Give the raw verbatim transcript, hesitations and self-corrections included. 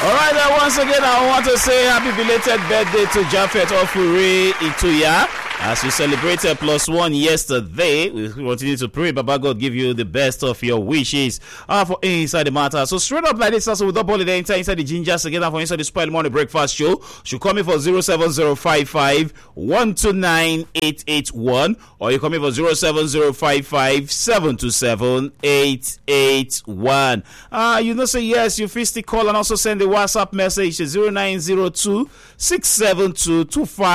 All right, uh, once again, I want to say happy belated birthday to Japhet Ofuri Ituya. As you celebrated plus one yesterday, we continue to pray Baba God give you the best of your wishes uh, for inside the matter. So straight up like this, also without holiday, enter inside the Gingers together for inside the Spoil Morning Breakfast Show. Should come in for zero seven zero five five one two nine eight eight one, or you come in for zero seven zero five five seven two seven eight eight one. Uh, you know, say yes, you feel the call and also send the WhatsApp message to zero nine zero two six seven two two five